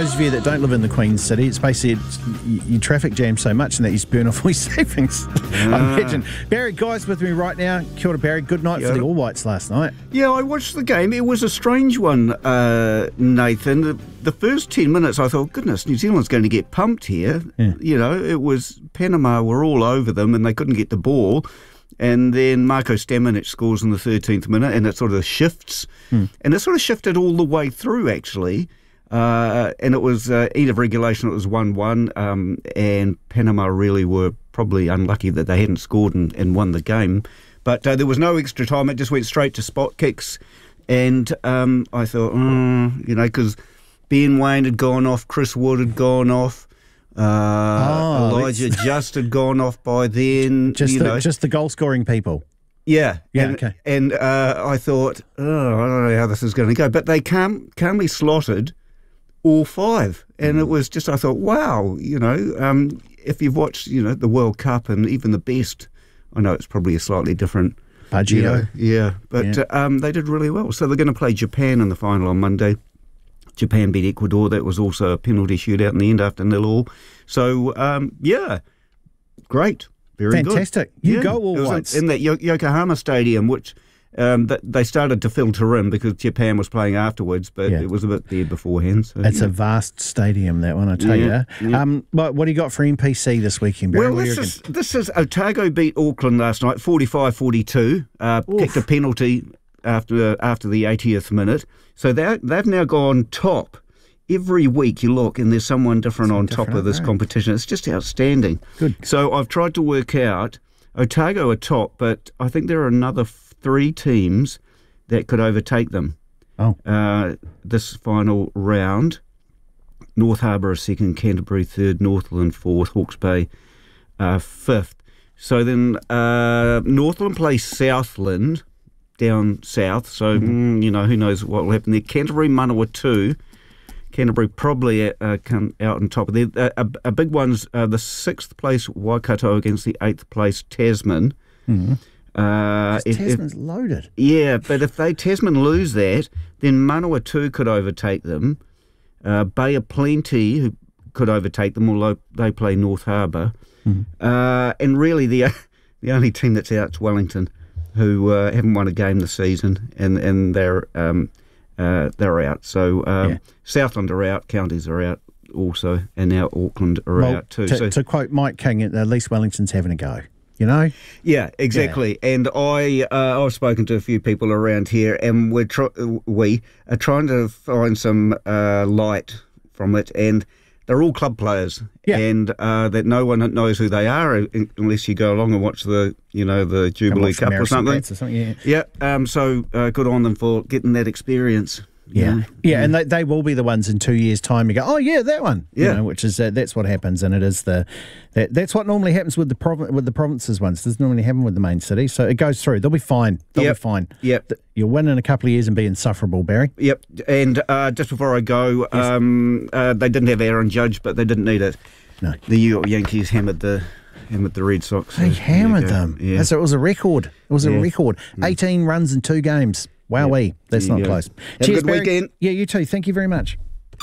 those of you that don't live in the Queen City, it's basically you traffic jam so much and that you burn off all your savings. I imagine. Barry Guy's with me right now. Kia ora, Barry. Good night for the All Whites last night. Yeah, I watched the game. It was a strange one, Nathan. The first 10 minutes, I thought, goodness, New Zealand's going to get pumped here. Yeah. You know, it was Panama were all over them and they couldn't get the ball. And then Marko Stamenic scores in the 13th minute and it sort of shifts. And it sort of shifted all the way through, actually. And it was end of regulation, it was 1-1. And Panama really were probably unlucky that they hadn't scored and won the game. But there was no extra time. It just went straight to spot kicks. And I thought, you know, because Ben Waine had gone off, Chris Wood had gone off. Elijah Just had gone off by then. Just the goal-scoring people. Yeah. Okay. And I thought, I don't know how this is going to go. But they calmly slotted all five. And it was just, I thought, wow, you know, if you've watched, you know, the World Cup and even the best, I know it's probably a slightly different Baggio. But they did really well. So they're going to play Japan in the final on Monday. Japan beat Ecuador. That was also a penalty shootout in the end after 0-0. So, great. Very Fantastic. good. You go, All Whites. In that Yokohama Stadium, which they started to filter in because Japan was playing afterwards, but it was a bit there beforehand. So, it's a vast stadium, that one, I tell you. Yeah. What do you got for NPC this weekend, Barry? Well, this is Otago beat Auckland last night, 45-42. Kicked a penalty after the 80th minute. So they've now gone top. Every week you look and there's someone different on top of this competition. It's just outstanding. Good. So I've tried to work out, Otago are top, but I think there are another 3 teams that could overtake them. This final round. North Harbour are second, Canterbury third, Northland fourth, Hawke's Bay fifth. So then Northland plays Southland down south, so you know, who knows what will happen there. Canterbury, Manawa 2. Canterbury probably come out on top of there. A big one's the 6th place Waikato against the 8th place Tasman. Tasman's loaded. Yeah, but if Tasman lose that, then Manawa 2 could overtake them. Bay of Plenty who could overtake them, although they play North Harbour. And really the only team that's out's Wellington, who haven't won a game this season, and they're out. So Southland are out, counties are out also, and now Auckland are out too. To quote Mike King, at least Wellington's having a go. You know? Yeah, exactly. Yeah. And I've spoken to a few people around here, and we are trying to find some light from it, and they're all club players, and that no one knows who they are unless you go along and watch the Jubilee Cup or something. So good on them for getting that experience. And they will be the ones in 2 years' time. You go, oh yeah, that one. You know, which is that's what happens, and it is that's what normally happens with the provinces ones. Doesn't normally happen with the main city, so it goes through. They'll be fine. They'll be fine. Yep. You'll win in a couple of years and be insufferable, Barry. Yep. And just before I go, they didn't have Aaron Judge, but they didn't need it. No. The New York Yankees hammered the Red Sox. They hammered them. Yeah. So it was a record. It was a record. 18 runs in 2 games. Wowee, that's not close. Have a good weekend. Yeah, you too. Thank you very much.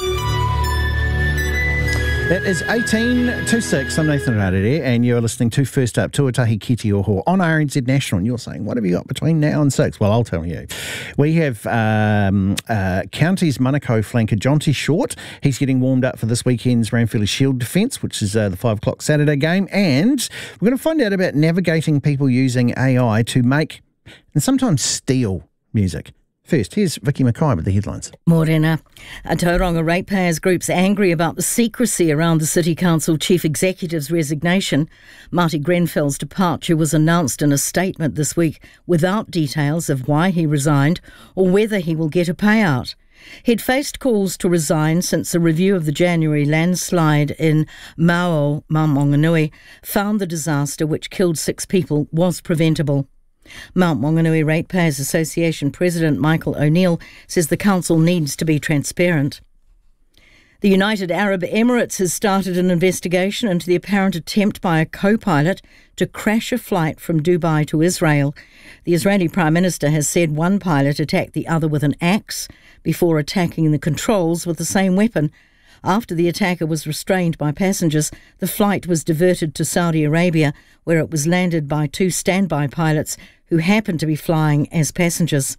It is 18:06. I'm Nathan Rarere, and you're listening to First Up, Tuatahi Ki Te Oho on RNZ National. And you're saying, what have you got between now and 6? Well, I'll tell you. We have Counties Manukau flanker Jonty Short. He's getting warmed up for this weekend's Ranfurly Shield defence, which is the 5 o'clock Saturday game. And we're going to find out about navigating people using AI to make and sometimes steal music. First, here's Vicky Mackay with the headlines. Morena. A Tauranga ratepayers group's angry about the secrecy around the City Council Chief Executive's resignation. Marty Grenfell's departure was announced in a statement this week without details of why he resigned or whether he will get a payout. He'd faced calls to resign since a review of the January landslide in Mao Maunganui found the disaster, which killed 6 people, was preventable. Mount Maunganui Ratepayers Association President Michael O'Neill says the council needs to be transparent. The United Arab Emirates has started an investigation into the apparent attempt by a co-pilot to crash a flight from Dubai to Israel. The Israeli Prime Minister has said one pilot attacked the other with an axe before attacking the controls with the same weapon. After the attacker was restrained by passengers, the flight was diverted to Saudi Arabia, where it was landed by 2 standby pilots who happened to be flying as passengers.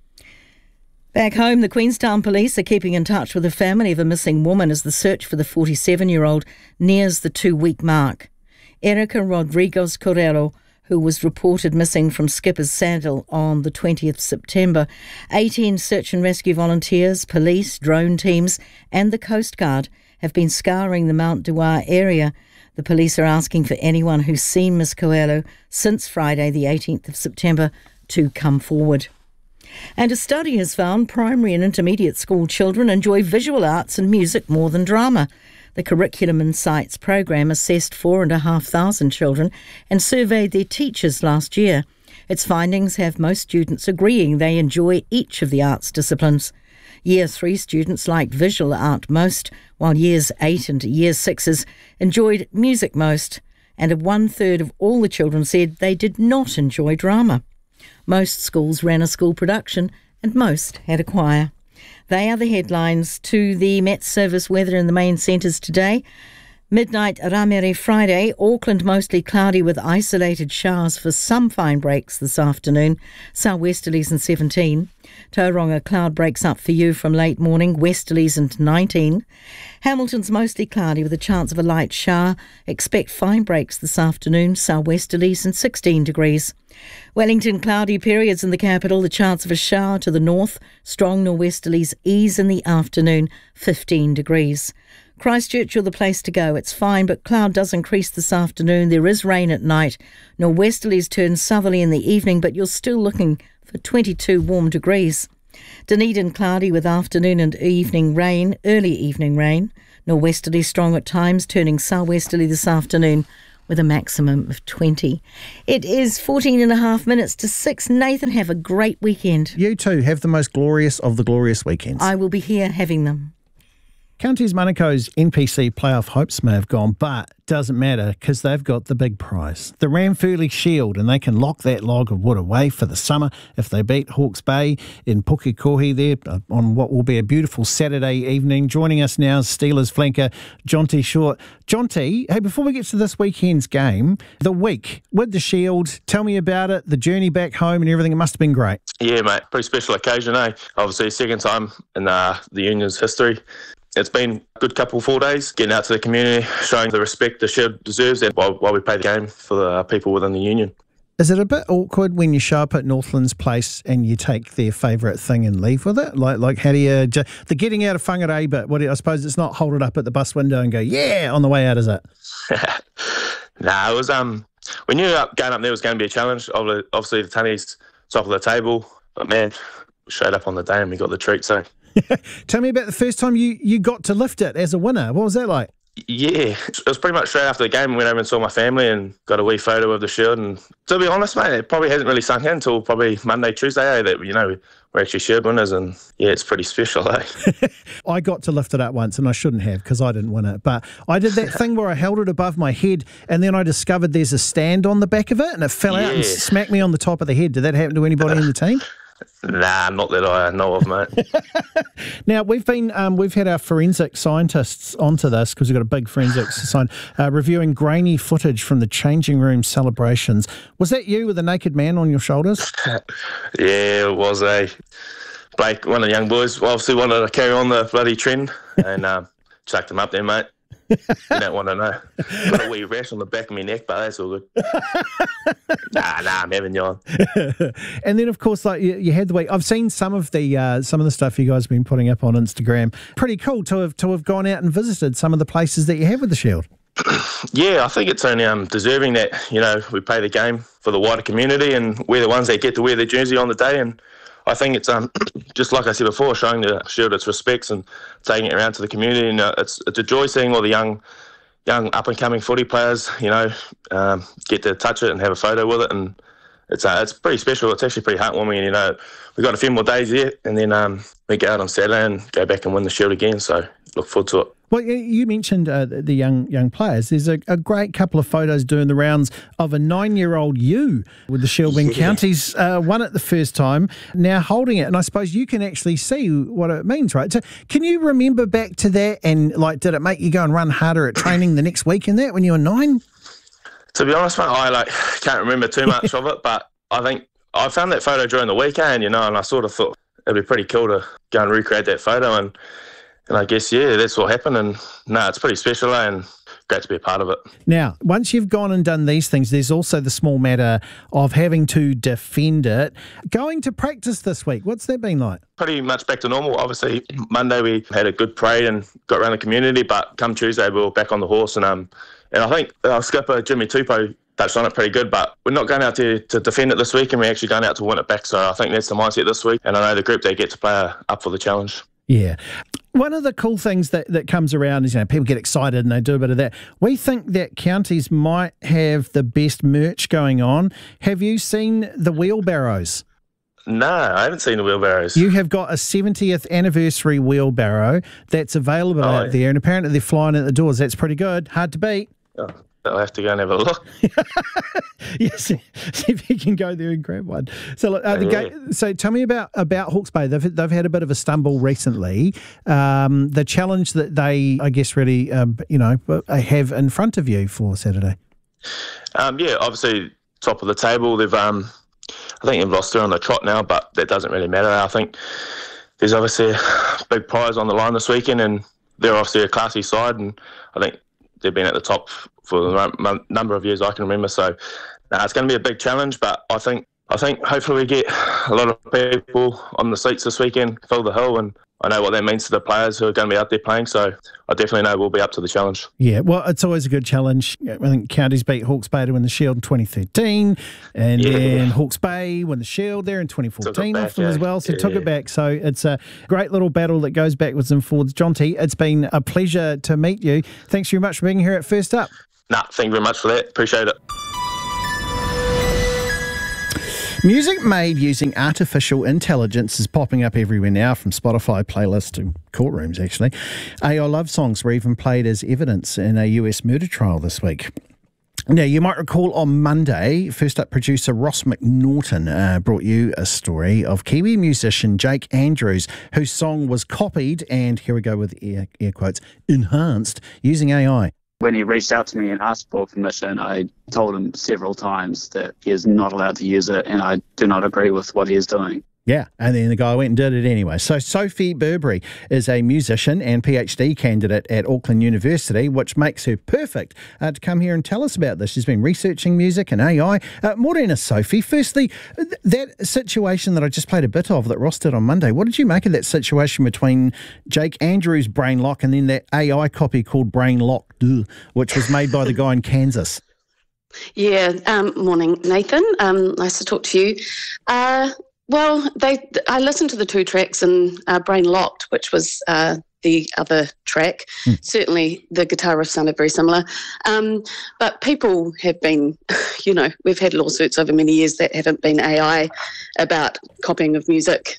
Back home, the Queenstown Police are keeping in touch with the family of a missing woman as the search for the 47-year-old nears the 2-week mark. Erica Rodriguez Correro, who was reported missing from Skipper's Saddle on the 20th September. 18 search and rescue volunteers, police, drone teams and the Coast Guard have been scouring the Mount Dewar area. The police are asking for anyone who's seen Miss Coelho since Friday the 18th of September to come forward. And a study has found primary and intermediate school children enjoy visual arts and music more than drama. The Curriculum Insights program assessed 4,500 children and surveyed their teachers last year. Its findings have most students agreeing they enjoy each of the arts disciplines. Year 3 students liked visual art most, while Years 8 and Year 6s enjoyed music most, and 1/3 of all the children said they did not enjoy drama. Most schools ran a school production and most had a choir. They are the headlines to the Met Service weather in the main centres today. Midnight Ramere Friday, Auckland mostly cloudy with isolated showers for some fine breaks this afternoon. Southwesterlies and 17. Tauranga cloud breaks up for you from late morning, westerlies and 19. Hamilton's mostly cloudy with a chance of a light shower. Expect fine breaks this afternoon, southwesterlies and 16 degrees. Wellington cloudy periods in the capital, the chance of a shower to the north. Strong nor'westerlies ease in the afternoon, 15 degrees. Christchurch are the place to go. It's fine, but cloud does increase this afternoon. There is rain at night. Nor'westerlies turn southerly in the evening, but you're still looking for 22 warm degrees. Dunedin cloudy with afternoon and evening rain, early evening rain. Nor'westerly strong at times, turning southwesterly this afternoon with a maximum of 20. It is 14.5 minutes to 6. Nathan, have a great weekend. You too. Have the most glorious of the glorious weekends. I will be here having them. Counties Manuko's NPC playoff hopes may have gone, but doesn't matter because they've got the big prize, the Ranfurly Shield, and they can lock that log of wood away for the summer if they beat Hawke's Bay in Pukekohe there on what will be a beautiful Saturday evening. Joining us now is Steelers flanker Jonty Short. Jonty, hey, before we get to this weekend's game, the week with the Shield, tell me about it, the journey back home and everything. It must have been great. Yeah, mate, pretty special occasion, eh? Obviously, second time in the Union's history. It's been a good couple of 4 days, getting out to the community, showing the respect the Shield deserves and while we play the game for the people within the Union. Is it a bit awkward when you show up at Northland's place and you take their favourite thing and leave with it? Like how do you... The getting out of whangarei, but I suppose it's not hold it up at the bus window and go, yeah, on the way out, is it? Nah, it was... We knew going up there was going to be a challenge. Obviously, the Tunnies top of the table, but man, we showed up on the day and we got the treat, so... Tell me about the first time you got to lift it as a winner. What was that like? Yeah, it was pretty much straight after the game. Went over and saw my family and got a wee photo of the Shield. And to be honest, mate, it probably hasn't really sunk in until probably Monday, Tuesday, that, we're actually Shield winners. And yeah, it's pretty special, eh? I got to lift it up once and I shouldn't have because I didn't win it. But I did that thing where I held it above my head and then I discovered there's a stand on the back of it and it fell out and smacked me on the top of the head. Did that happen to anybody in the team? Nah, not that I know of, mate. Now, we've had our forensic scientists onto this because we've got a big forensics science reviewing grainy footage from the changing room celebrations. Was that you with a naked man on your shoulders? Yeah, it was. Blake, one of the young boys, obviously wanted to carry on the bloody trend and chucked him up there, mate. You don't want to know. Got a wee rash on the back of my neck, but that's all good. Nah, I'm having you on. And then, of course, like you had the week. I've seen some of the stuff you guys have been putting up on Instagram. Pretty cool to have gone out and visited some of the places that you have with the Shield. Yeah, I think it's only deserving that we play the game for the wider community, and we're the ones that get to wear the jersey on the day. And I think it's just like I said before, showing the Shield its respects and taking it around to the community. And it's a joy seeing all the young up and coming footy players, get to touch it and have a photo with it, and it's pretty special. It's actually pretty heartwarming, and we've got a few more days here, and then we go out on Saturday and go back and win the Shield again. So look forward to it. Well, you mentioned the young players. There's a great couple of photos doing the rounds of a 9-year-old you with the Shieldwing Counties, won it the first time, now holding it. And I suppose you can actually see what it means, right? So can you remember back to that and, did it make you go and run harder at training the next week in that when you were 9? To be honest, mate, I can't remember too much of it, but I think I found that photo during the weekend, and I sort of thought it'd be pretty cool to go and recreate that photo, and I guess, that's what happened, and it's pretty special, and great to be a part of it. Now, once you've gone and done these things, there's also the small matter of having to defend it. Going to practice this week, what's that been like? Pretty much back to normal. Obviously, Monday we had a good parade and got around the community, but come Tuesday we were back on the horse, and I think our skipper, Jimmy Tupou, touched on it pretty good, but we're not going out to defend it this week, and we're actually going out to win it back. So I think that's the mindset this week, and I know the group, they get to play up for the challenge. Yeah. One of the cool things that comes around is, people get excited and they do a bit of that. We think that counties might have the best merch going on. Have you seen the wheelbarrows? No, I haven't seen the wheelbarrows. You have got a 70th anniversary wheelbarrow that's available out there, and apparently they're flying at the doors. That's pretty good. Hard to beat. Oh, I'll have to go and have a look. Yes, see if you can go there and grab one. So, look, so tell me about Hawke's Bay. They've had a bit of a stumble recently. The challenge that they, I guess, really, have in front of you for Saturday. Obviously, top of the table. They've, I think they've lost her on the trot now, but that doesn't really matter. I think there's obviously a big prize on the line this weekend, and they're obviously a classy side, and I think they've been at the top for the number of years I can remember. So it's going to be a big challenge, but I think hopefully we get a lot of people on the seats this weekend, fill the hill, and I know what that means to the players who are going to be out there playing, so I definitely know we'll be up to the challenge. Yeah, well, it's always a good challenge. I think Counties beat Hawke's Bay to win the Shield in 2013, and then Hawke's Bay won the Shield there in 2014 off them as well, so took it back. So it's a great little battle that goes backwards and forwards. John T, it's been a pleasure to meet you. Thanks very much for being here at First Up. Thank you very much for that. Appreciate it. Music made using artificial intelligence is popping up everywhere now, from Spotify playlists to courtrooms, actually. AI love songs were even played as evidence in a US murder trial this week. Now, you might recall on Monday, First Up producer Ross McNaughton brought you a story of Kiwi musician Jake Andrews, whose song was copied and, here we go with air quotes, enhanced using AI. When he reached out to me and asked for permission, I told him several times that he is not allowed to use it, and I do not agree with what he is doing. Yeah, and then the guy went and did it anyway. So Sophie Burberry is a musician and PhD candidate at Auckland University, which makes her perfect to come here and tell us about this. She's been researching music and AI. Morena, Sophie, firstly, that situation that I just played a bit of that Ross did on Monday, what did you make of that situation between Jake Andrews' Brain Lock and then that AI copy called Brain Lock, which was made by the guy in Kansas? Yeah, morning, Nathan. Nice to talk to you. Well, I listened to the two tracks and Brain Locked, which was the other track. Certainly the guitar riff sounded very similar. But people have been, we've had lawsuits over many years that haven't been AI about copying of music.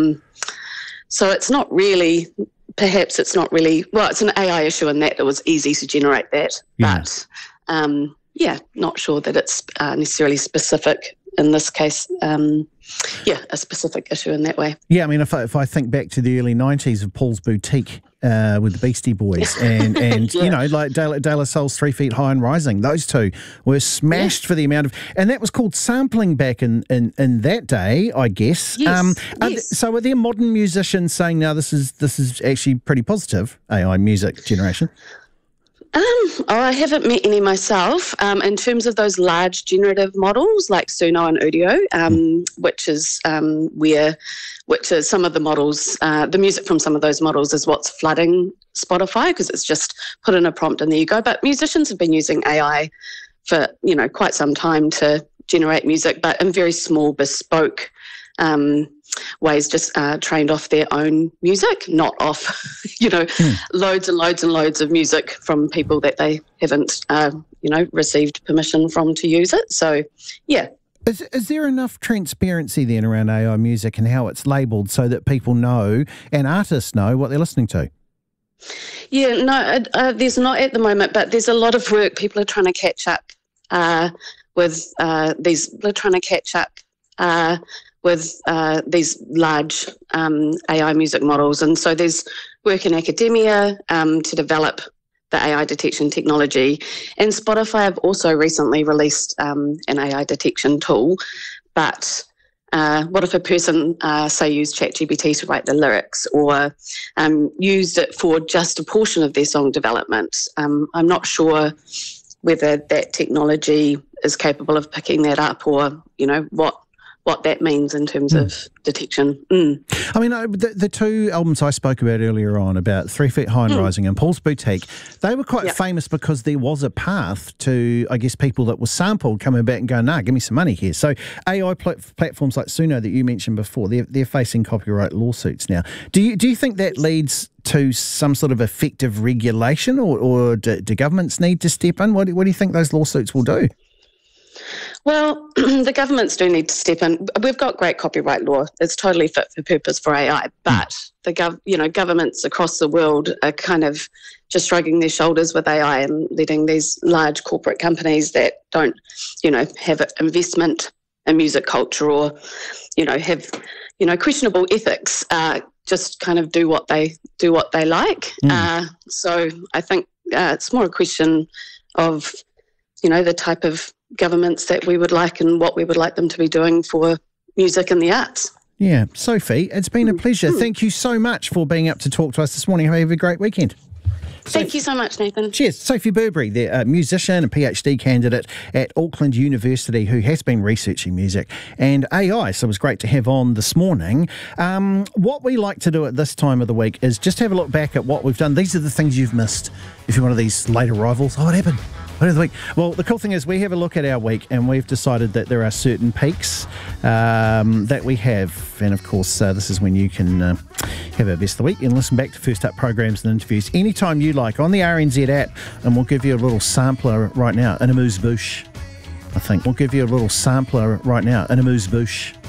So it's not really, perhaps it's not really, well, it's an AI issue in that it was easy to generate that. Yeah. But, not sure that it's necessarily specific in this case. A specific issue in that way. Yeah, I mean, if I think back to the early 90s of Paul's Boutique with the Beastie Boys and like De La Soul's 3 Feet High and Rising, those two were smashed for the amount of, and that was called sampling back in that day, I guess. Yes. So are there modern musicians saying, now this is actually pretty positive, AI music generation? I haven't met any myself. In terms of those large generative models like Suno and Udio, which is some of the models, the music from some of those models is what's flooding Spotify because it's just put in a prompt and there you go. But musicians have been using AI for, quite some time to generate music, but in very small, bespoke ways, just trained off their own music, not off, loads and loads and loads of music from people that they haven't, received permission from to use it. So, yeah. Is there enough transparency then around AI music and how it's labelled so that people know and artists know what they're listening to? Yeah, no, there's not at the moment, but there's a lot of work. People are trying to catch up with these. They're trying to catch up with these large AI music models, and so there's work in academia to develop the AI detection technology. And Spotify have also recently released an AI detection tool, but what if a person, say, used ChatGPT to write the lyrics or used it for just a portion of their song development? I'm not sure whether that technology is capable of picking that up or, what that means in terms of detection. I mean, the two albums I spoke about earlier on, about 3 Feet High and Rising and Paul's Boutique, they were quite famous because there was a path to, I guess, people that were sampled coming back and going, nah, give me some money here. So AI platforms like Suno that you mentioned before, they're facing copyright lawsuits now. Do you think that leads to some sort of effective regulation or do governments need to step in? What do you think those lawsuits will do? Well, the governments do need to step in. We've got great copyright law. It's totally fit for purpose for AI, but governments across the world are kind of just shrugging their shoulders with AI and letting these large corporate companies that don't, have investment in music culture or, have, questionable ethics, just kind of do what they like. So I think it's more a question of, the type of governments that we would like and what we would like them to be doing for music and the arts. Yeah. Sophie, it's been a pleasure. Thank you so much for being up to talk to us this morning. Have a great weekend. Thank you so much, Nathan. Cheers. Sophie Burberry, the musician and PhD candidate at Auckland University who has been researching music and AI, so it was great to have on this morning. What we like to do at this time of the week is just have a look back at what we've done. These are the things you've missed. If you're one of these late arrivals, what happened? What of the week? Well, the cool thing is we have a look at our week and we've decided that there are certain peaks that we have. And of course, this is when you can have our best of the week and listen back to First Up programs and interviews anytime you like on the RNZ app. And we'll give you a little sampler right now in amuse-bouche, I think. We'll give you a little sampler right now in amuse-bouche.